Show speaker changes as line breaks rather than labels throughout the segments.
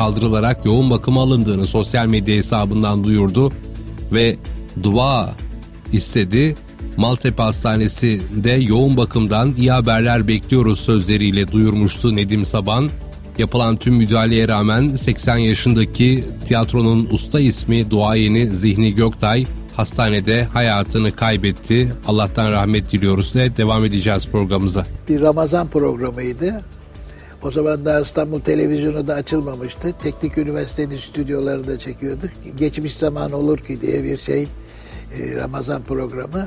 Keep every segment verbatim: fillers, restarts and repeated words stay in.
kaldırılarak yoğun bakıma alındığını sosyal medya hesabından duyurdu ve dua istedi. Maltepe Hastanesi'nde yoğun bakımdan iyi haberler bekliyoruz sözleriyle duyurmuştu Nedim Saban. Yapılan tüm müdahaleye rağmen seksen yaşındaki tiyatronun usta ismi duayeni Zihni Göktay hastanede hayatını kaybetti. Allah'tan rahmet diliyoruz ve devam edeceğiz programımıza.
Bir Ramazan programıydı. O zaman daha İstanbul Televizyonu da açılmamıştı. Teknik Üniversite'nin stüdyolarında çekiyorduk. Geçmiş zaman olur ki diye bir şey, Ramazan programı.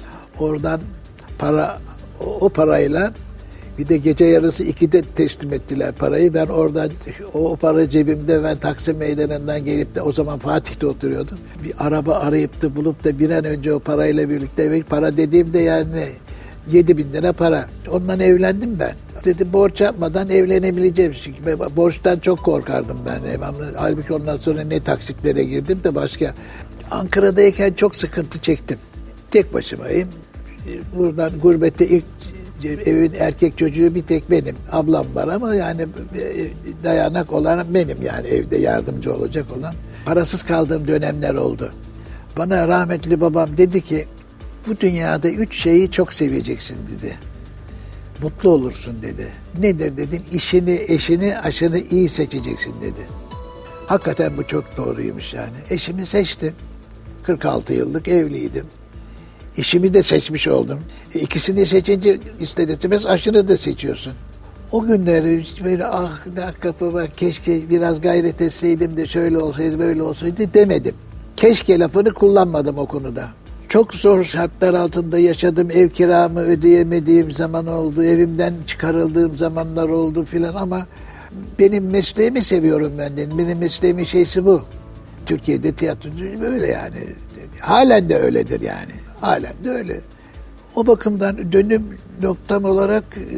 Oradan para, o parayla bir de gece yarısı ikide teslim ettiler parayı. Ben oradan o para cebimde, ben Taksim Meydanı'ndan gelip de o zaman Fatih'te oturuyordum. Bir araba arayıp da bulup da bir an önce o parayla birlikte, bir para dediğimde yani yedi bin lira para. Ondan evlendim ben. Dedim borç yapmadan evlenebileceğim. Çünkü borçtan çok korkardım ben. Halbuki ondan sonra ne taksitlere girdim de başka. Ankara'dayken çok sıkıntı çektim. Tek başımayım. Buradan gurbette ilk evin erkek çocuğu bir tek benim. Ablam var ama yani dayanak olan benim, yani evde yardımcı olacak olan. Parasız kaldığım dönemler oldu. Bana rahmetli babam dedi ki, bu dünyada üç şeyi çok seveceksin dedi. Mutlu olursun dedi. Nedir dedim, işini, eşini, aşını iyi seçeceksin dedi. Hakikaten bu çok doğruymuş yani. Eşimi seçtim. kırk altı yıllık evliydim. İşimi de seçmiş oldum. E, ikisini seçince ister istemez aşını da seçiyorsun. O günleri böyle ah ne kapıma, keşke biraz gayret etseydim de şöyle olsaydı böyle olsaydı demedim. Keşke lafını kullanmadım o konuda. Çok zor şartlar altında yaşadım. Ev kiramı ödeyemediğim zaman oldu. Evimden çıkarıldığım zamanlar oldu filan ama benim mesleğimi seviyorum ben de. Benim mesleğimin şeysi bu. Türkiye'de tiyatrocu böyle yani. Halen de öyledir yani. Halen de öyle. O bakımdan dönüm noktam olarak e,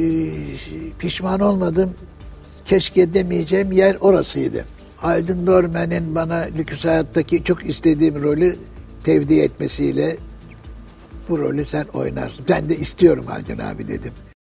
pişman olmadım. Keşke demeyeceğim yer orasıydı. Aydın Dormen'in bana Lüküs Hayat'taki çok istediğim rolü tevdi etmesiyle bu rolü sen oynarsın. Ben de istiyorum Aydın abi dedim.